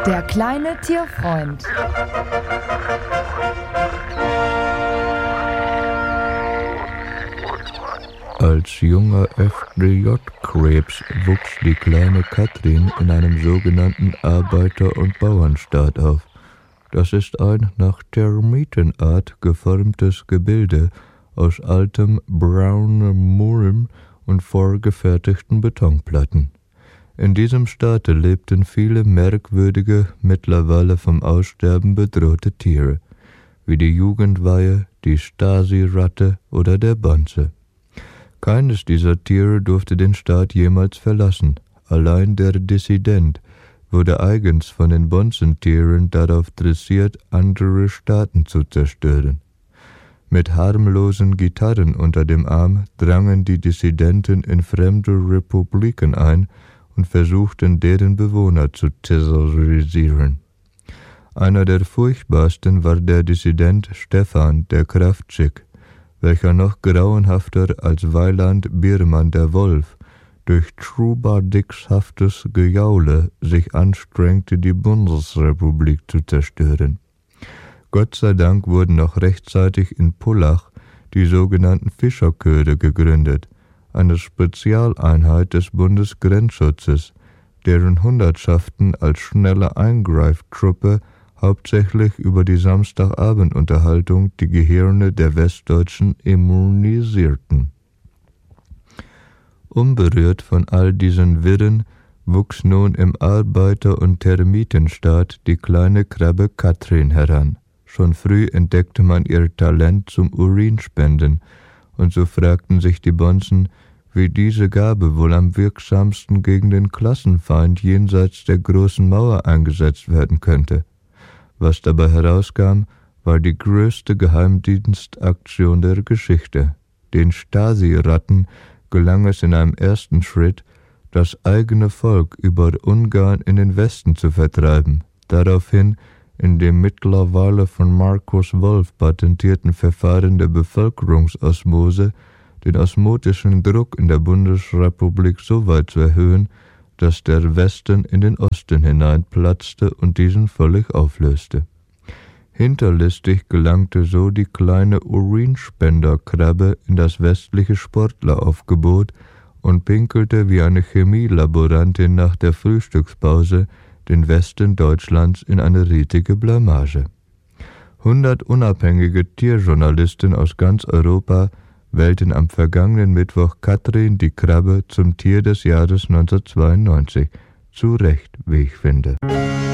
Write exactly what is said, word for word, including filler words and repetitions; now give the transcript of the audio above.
Der kleine Tierfreund. Als junger F D J-Krebs wuchs die kleine Katrin in einem sogenannten Arbeiter- und Bauernstaat auf. Das ist ein nach Termitenart geformtes Gebilde aus altem braunem Mulm und vorgefertigten Betonplatten. In diesem Staate lebten viele merkwürdige, mittlerweile vom Aussterben bedrohte Tiere, wie die Jugendweihe, die Stasi-Ratte oder der Bonze. Keines dieser Tiere durfte den Staat jemals verlassen. Allein der Dissident wurde eigens von den Bonzentieren darauf dressiert, andere Staaten zu zerstören. Mit harmlosen Gitarren unter dem Arm drangen die Dissidenten in fremde Republiken ein und versuchten, deren Bewohner zu terrorisieren. Einer der furchtbarsten war der Dissident Stefan der Kravtschik, welcher noch grauenhafter als Weiland Biermann der Wolf durch Trubadixhaftes Gejaule sich anstrengte, die Bundesrepublik zu zerstören. Gott sei Dank wurden noch rechtzeitig in Pullach die sogenannten Fischerköde gegründet, eine Spezialeinheit des Bundesgrenzschutzes, deren Hundertschaften als schnelle Eingreiftruppe hauptsächlich über die Samstagabendunterhaltung die Gehirne der Westdeutschen immunisierten. Unberührt von all diesen Wirren wuchs nun im Arbeiter- und Termitenstaat die kleine Krabbe Katrin heran. Schon früh entdeckte man ihr Talent zum Urinspenden, und so fragten sich die Bonzen, wie diese Gabe wohl am wirksamsten gegen den Klassenfeind jenseits der großen Mauer eingesetzt werden könnte. Was dabei herauskam, war die größte Geheimdienstaktion der Geschichte. Den Stasi-Ratten gelang es in einem ersten Schritt, das eigene Volk über Ungarn in den Westen zu vertreiben. Daraufhin, in dem mittlerweile von Markus Wolf patentierten Verfahren der Bevölkerungsosmose, den osmotischen Druck in der Bundesrepublik so weit zu erhöhen, dass der Westen in den Osten hineinplatzte und diesen völlig auflöste. Hinterlistig gelangte so die kleine Urinspenderkrabbe in das westliche Sportleraufgebot und pinkelte wie eine Chemielaborantin nach der Frühstückspause den Westen Deutschlands in eine riesige Blamage. Hundert unabhängige Tierjournalisten aus ganz Europa wählten am vergangenen Mittwoch Katrin die Krabbe zum Tier des Jahres neunzehnhundertzweiundneunzig. Zu Recht, wie ich finde.